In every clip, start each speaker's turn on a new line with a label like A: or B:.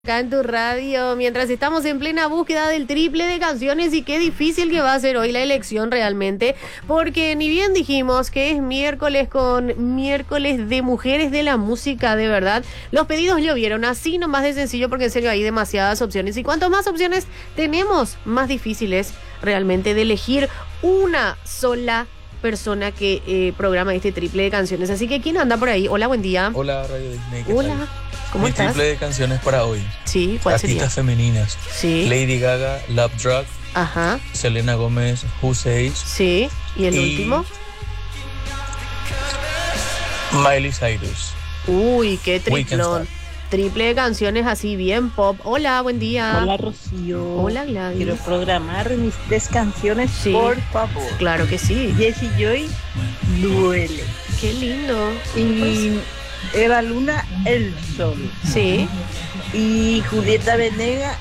A: Acá en tu radio, mientras estamos en plena búsqueda del triple de canciones y qué difícil que va a ser hoy la elección realmente, porque ni bien dijimos que es miércoles con miércoles de mujeres de la música, de verdad, los pedidos llovieron así nomás de sencillo porque en serio hay demasiadas opciones y cuanto más opciones tenemos, más difícil es realmente de elegir una sola persona que programa este triple de canciones. Así que ¿quién anda por ahí? Hola, buen día.
B: Hola, Radio Disney. ¿Qué
A: Hola.
B: tal?
A: ¿Cómo
B: Mi
A: estás?
B: triple de canciones para hoy.
A: Sí, ¿cuál sería?
B: Artistas femeninas.
A: Sí.
B: Lady Gaga, Love Drug,
A: Ajá.
B: Selena Gómez, Who Says,
A: Sí. ¿Y el último?
B: Miley Cyrus.
A: Uy, qué triplón.
B: Weekend
A: Triple de canciones así bien pop. Hola, buen día.
C: Hola Rocío.
A: Hola, Gladys.
C: Quiero programar mis 3 canciones,
A: Sí.
C: por favor.
A: Claro que sí.
C: Jessie Joy, Duele.
A: Qué lindo.
C: Y Eva Luna, El Sol.
A: Sí.
C: Y Julieta Venegas,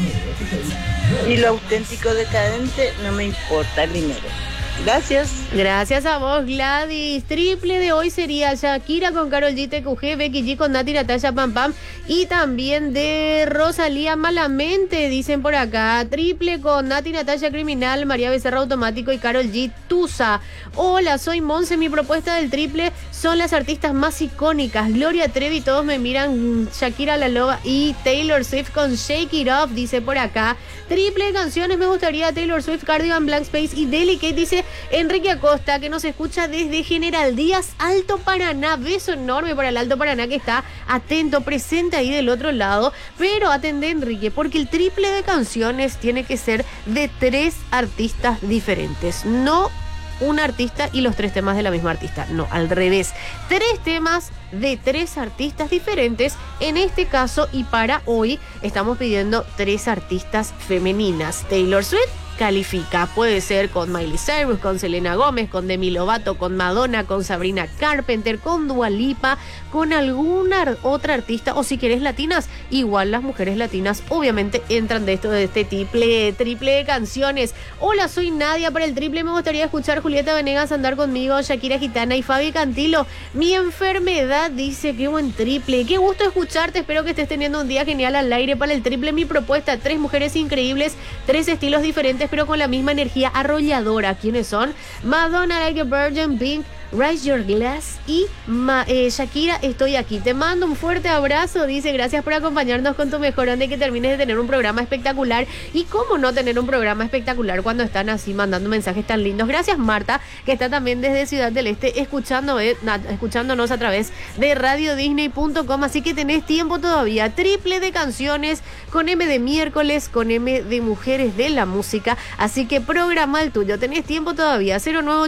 C: y lo auténtico decadente, no me importa el dinero. Gracias.
A: Gracias a vos, Gladys. Triple de hoy sería Shakira con Karol G, TQG, Becky G con Nati, Natasha, Pam Pam. Y también de Rosalía, Malamente, dicen por acá. Triple con Nati, Natasha, Criminal, María Becerra, Automático y Karol G, Tusa. Hola, soy Monse. Mi propuesta del triple son las artistas más icónicas. Gloria Trevi, todos me miran, Shakira La Loba y Taylor Swift con Shake It Off, dice por acá. Triple de canciones, me gustaría Taylor Swift, Cardigan, Blank Space y Delicate, dice Enrique Acosta, que nos escucha desde General Díaz, Alto Paraná. Beso enorme para el Alto Paraná que está atento, presente ahí del otro lado. Pero atende, Enrique, porque el triple de canciones tiene que ser de 3 artistas diferentes. No un artista y los 3 temas de la misma artista. No, al revés. 3 temas de 3 artistas diferentes. En este caso y para hoy estamos pidiendo 3 artistas femeninas. Taylor Swift califica, puede ser con Miley Cyrus, con Selena Gómez, con Demi Lovato, con Madonna, con Sabrina Carpenter, con Dua Lipa, con alguna otra artista, o si querés latinas, igual las mujeres latinas obviamente entran de este triple de canciones. Hola, soy Nadia. Para el triple me gustaría escuchar Julieta Venegas, Andar Conmigo, Shakira Gitana y Fabi Cantilo, Mi Enfermedad. Dice, qué buen triple, qué gusto escucharte, espero que estés teniendo un día genial al aire. Para el triple mi propuesta, 3 mujeres increíbles, 3 estilos diferentes pero con la misma energía arrolladora. ¿Quiénes son? Madonna, Like a Virgin, Pink, Raise Your Glass y Shakira, Estoy Aquí. Te mando un fuerte abrazo, dice, gracias por acompañarnos con tu mejorón, de que termines de tener un programa espectacular. Y cómo no tener un programa espectacular cuando están así mandando mensajes tan lindos. Gracias, Marta, que está también desde Ciudad del Este escuchándonos a través de radiodisney.com, así que tenés tiempo todavía. Triple de canciones con M de miércoles, con M de mujeres de la música, así que programa el tuyo, tenés tiempo todavía.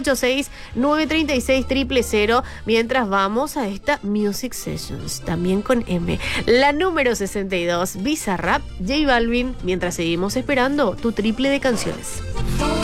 A: 0986-936-000, mientras vamos a esta Music Sessions, también con M, la número 62, Bizarrap, J Balvin, mientras seguimos esperando tu triple de canciones.